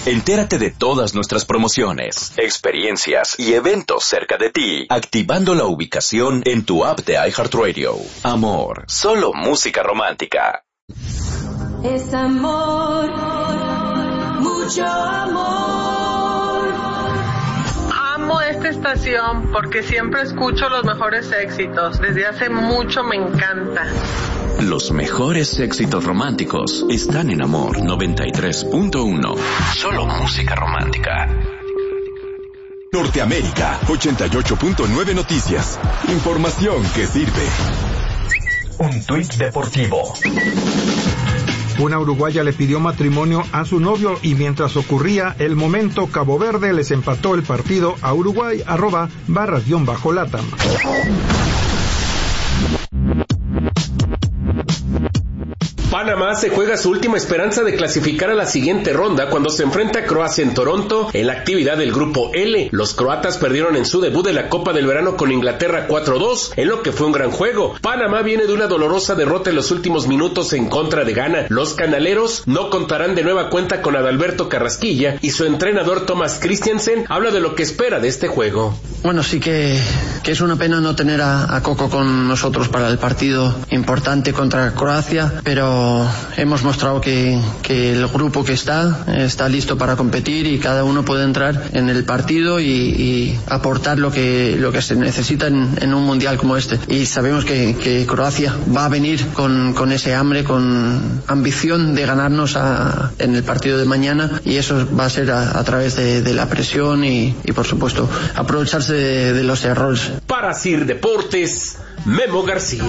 Entérate de todas nuestras promociones, experiencias y eventos cerca de ti, activando la ubicación en tu app de iHeartRadio. Amor, solo música romántica. Es amor, mucho amor. Amo esta estación porque siempre escucho los mejores éxitos. Desde hace mucho me encanta. Los mejores éxitos románticos están en Amor 93.1. Solo música romántica. Norteamérica, 88.9 Noticias. Información que sirve. Un tuit deportivo. Una uruguaya le pidió matrimonio a su novio y mientras ocurría el momento, Cabo Verde les empató el partido a Uruguay, @barras_latam. Panamá se juega su última esperanza de clasificar a la siguiente ronda cuando se enfrenta a Croacia en Toronto en la actividad del Grupo L. Los croatas perdieron en su debut de la Copa del Verano con Inglaterra 4-2, en lo que fue un gran juego. Panamá viene de una dolorosa derrota en los últimos minutos en contra de Ghana. Los canaleros no contarán de nueva cuenta con Adalberto Carrasquilla y su entrenador Thomas Christiansen habla de lo que espera de este juego. Bueno, sí que es una pena no tener a Coco con nosotros para el partido importante contra Croacia, pero hemos mostrado que el grupo que está listo para competir y cada uno puede entrar en el partido y aportar lo que se necesita en un mundial como este. Y sabemos que Croacia va a venir con ese hambre, con ambición de ganarnos en el partido de mañana, y eso va a ser a través de la presión y por supuesto aprovecharse de los errores. Para CIR Deportes, Memo García.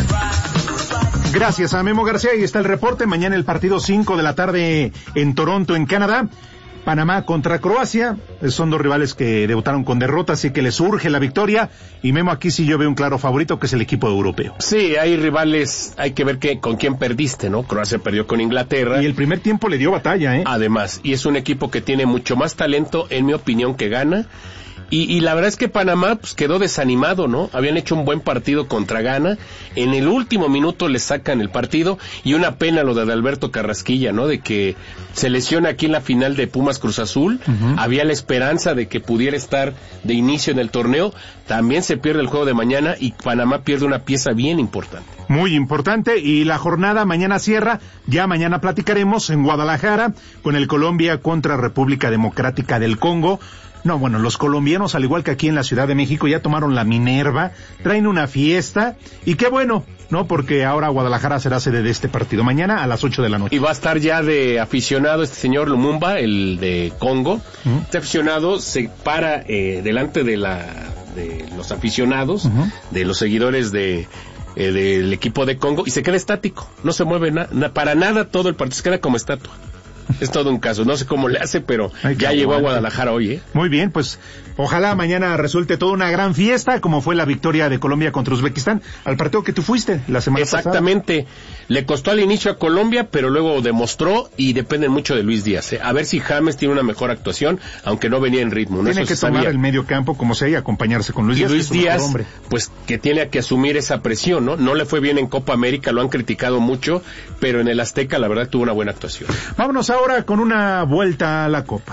Gracias a Memo García. Ahí está el reporte. Mañana el partido 5 de la tarde en Toronto, en Canadá. Panamá contra Croacia. Son dos rivales que debutaron con derrota, así que les urge la victoria. Y Memo, aquí sí yo veo un claro favorito, que es el equipo europeo. Sí, hay rivales, hay que ver con quién perdiste, ¿no? Croacia perdió con Inglaterra. Y el primer tiempo le dio batalla, ¿eh? Además, y es un equipo que tiene mucho más talento, en mi opinión, que Ghana. Y la verdad es que Panamá pues quedó desanimado, ¿no? Habían hecho un buen partido contra Ghana, en el último minuto le sacan el partido, y una pena lo de Adalberto Carrasquilla, ¿no? De que se lesiona aquí en la final de Pumas Cruz Azul. Había la esperanza de que pudiera estar de inicio en el torneo, también se pierde el juego de mañana y Panamá pierde una pieza bien importante. Muy importante, y la jornada mañana cierra, ya mañana platicaremos en Guadalajara con el Colombia contra República Democrática del Congo. No, bueno, los colombianos, al igual que aquí en la Ciudad de México, ya tomaron la Minerva, traen una fiesta, y qué bueno, ¿no? Porque ahora Guadalajara será sede de este partido, mañana a las 8 de la noche. Y va a estar ya de aficionado este señor Lumumba, el de Congo. Este aficionado se para delante de los aficionados, de los seguidores del equipo de Congo, y se queda estático, no se mueve para nada, todo el partido se queda como estatua. Es todo un caso, no sé cómo le hace, pero ya llegó a Guadalajara hoy, ¿eh? Muy bien, pues ojalá mañana resulte toda una gran fiesta, como fue la victoria de Colombia contra Uzbekistán, al partido que tú fuiste la semana pasada. Exactamente, le costó al inicio a Colombia, pero luego demostró, y depende mucho de Luis Díaz, ¿eh? A ver si James tiene una mejor actuación, aunque no venía en ritmo, ¿no? Tiene que tomar el medio campo como sea y acompañarse con Luis Díaz. Y Luis Díaz, pues que tiene que asumir esa presión, ¿no? No le fue bien en Copa América, lo han criticado mucho, pero en el Azteca la verdad tuvo una buena actuación. Vámonos ahora con una vuelta a la Copa.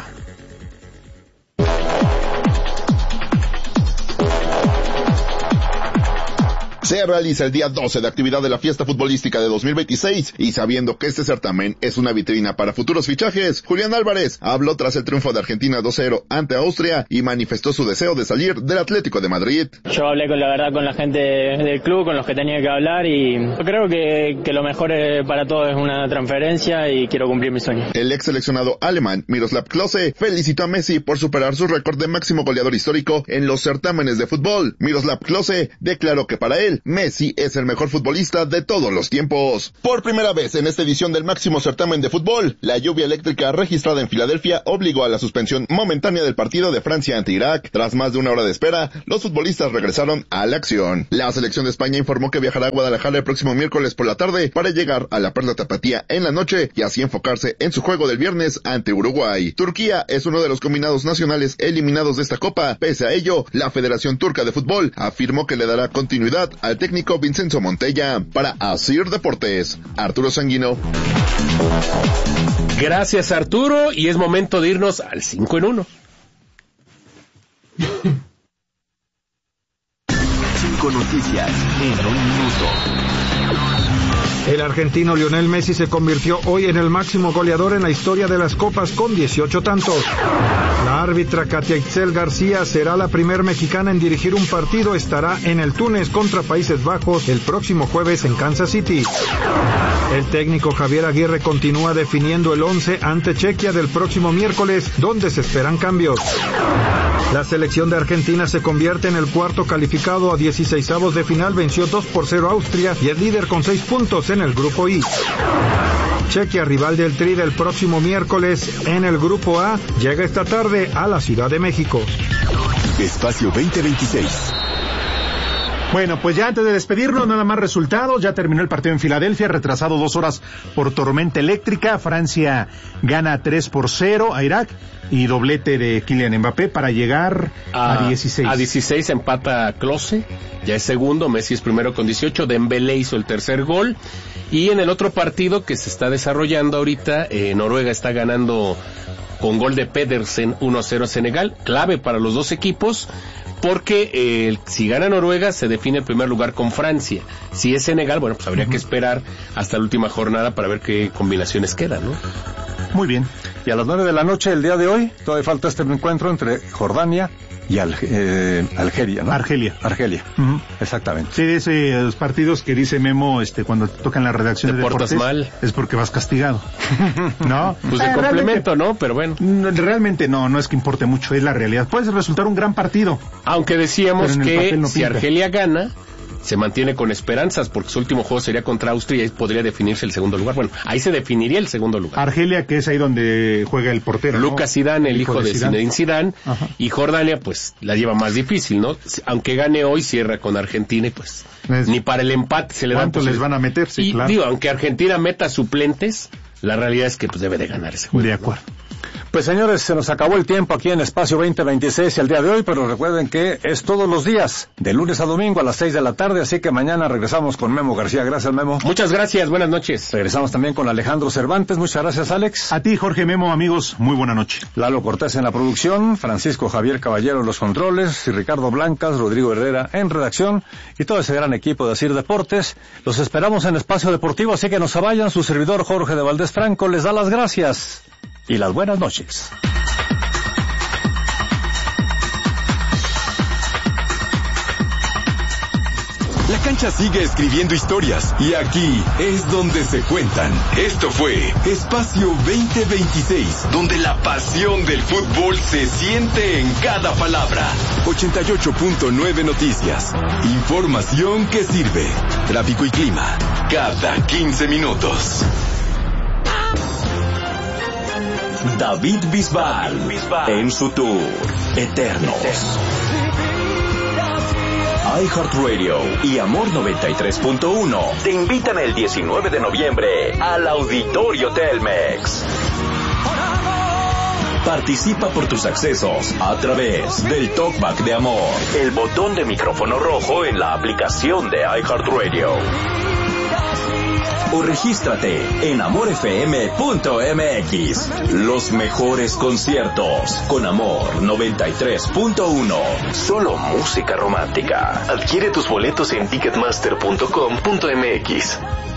Se realiza el día 12 de actividad de la fiesta futbolística de 2026 y sabiendo que este certamen es una vitrina para futuros fichajes, Julián Álvarez habló tras el triunfo de Argentina 2-0 ante Austria y manifestó su deseo de salir del Atlético de Madrid. Yo hablé con la gente del club, con los que tenía que hablar, y creo que lo mejor para todos es una transferencia y quiero cumplir mi sueño. El ex seleccionado alemán Miroslav Klose felicitó a Messi por superar su récord de máximo goleador histórico en los certámenes de fútbol. Miroslav Klose declaró que para él Messi es el mejor futbolista de todos los tiempos. Por primera vez en esta edición del máximo certamen de fútbol, la lluvia eléctrica registrada en Filadelfia obligó a la suspensión momentánea del partido de Francia ante Irak. Tras más de una hora de espera, los futbolistas regresaron a la acción. La selección de España informó que viajará a Guadalajara el próximo miércoles por la tarde para llegar a la Perla Tapatía en la noche y así enfocarse en su juego del viernes ante Uruguay. Turquía es uno de los combinados nacionales eliminados de esta copa. Pese a ello, la Federación Turca de Fútbol afirmó que le dará continuidad al técnico Vincenzo Montella. Para Asir Deportes, Arturo Sanguino. Gracias, Arturo, y es momento de irnos al 5 en 1. 5 noticias en 1 minuto. El argentino Lionel Messi se convirtió hoy en el máximo goleador en la historia de las copas con 18 tantos. La árbitra Katia Itzel García será la primer mexicana en dirigir un partido. Estará en el Túnez contra Países Bajos el próximo jueves en Kansas City. El técnico Javier Aguirre continúa definiendo el 11 ante Chequia del próximo miércoles, donde se esperan cambios. La selección de Argentina se convierte en el cuarto calificado a 16avos de final, venció 2-0 a Austria y es líder con 6 puntos en el grupo I. Chequia, rival del Tri del próximo miércoles en el grupo A, llega esta tarde a la Ciudad de México. Espacio 2026. Bueno, pues ya antes de despedirnos, nada más resultados. Ya terminó el partido en Filadelfia, retrasado 2 horas por tormenta eléctrica. Francia gana 3-0 a Irak y doblete de Kylian Mbappé para llegar a 16. A 16 empata Klose, ya es segundo, Messi es primero con 18, Dembélé hizo el tercer gol. Y en el otro partido que se está desarrollando ahorita, Noruega está ganando con gol de Pedersen 1-0 a Senegal, clave para los dos equipos, porque si gana Noruega se define el primer lugar con Francia. Si es Senegal, bueno, pues habría que esperar hasta la última jornada para ver qué combinaciones quedan, ¿no? Muy bien. Y a las 9 de la noche, el día de hoy, todavía falta este encuentro entre Jordania y Argelia, ¿no? Argelia. Uh-huh. Exactamente. Sí, esos partidos que dice Memo, cuando tocan la redacción de deportes, mal. Es porque vas castigado. ¿No? Pues de complemento, ¿no? Pero bueno. Realmente no es que importe mucho, es la realidad. Puede resultar un gran partido. Aunque decíamos que si Argelia gana, se mantiene con esperanzas, porque su último juego sería contra Austria y podría definirse el segundo lugar. Bueno, ahí se definiría el segundo lugar. Argelia, que es ahí donde juega el portero, Lucas Zidane, el hijo de Zinedine Zidane. Ajá. Y Jordania, pues, la lleva más difícil, ¿no? Aunque gane hoy, cierra con Argentina y pues, ni para el empate se le da. ¿Cuánto les van a meter? Sí, y claro. Digo, aunque Argentina meta suplentes, la realidad es que pues debe de ganar ese juego. De acuerdo. Pues señores, se nos acabó el tiempo aquí en Espacio 2026 el día de hoy, pero recuerden que es todos los días, de lunes a domingo a las 6 de la tarde, así que mañana regresamos con Memo García. Gracias, Memo. Muchas gracias, buenas noches. Regresamos también con Alejandro Cervantes. Muchas gracias, Alex. A ti, Jorge, Memo, amigos, muy buena noche. Lalo Cortés en la producción, Francisco Javier Caballero en los controles, y Ricardo Blancas, Rodrigo Herrera en redacción, y todo ese gran equipo de Asir Deportes. Los esperamos en Espacio Deportivo, así que no se vayan. Su servidor Jorge de Valdés Franco les da las gracias y las buenas noches. La cancha sigue escribiendo historias y aquí es donde se cuentan. Esto fue Espacio 2026, donde la pasión del fútbol se siente en cada palabra. 88.9 Noticias. Información que sirve. Tráfico y clima. Cada 15 minutos. David Bisbal en su tour Eternos. iHeartRadio y Amor 93.1 te invitan el 19 de noviembre al Auditorio Telmex. Participa por tus accesos a través del Talkback de Amor, el botón de micrófono rojo en la aplicación de iHeartRadio. O regístrate en amorfm.mx. Los mejores conciertos con Amor 93.1. Solo música romántica. Adquiere tus boletos en ticketmaster.com.mx.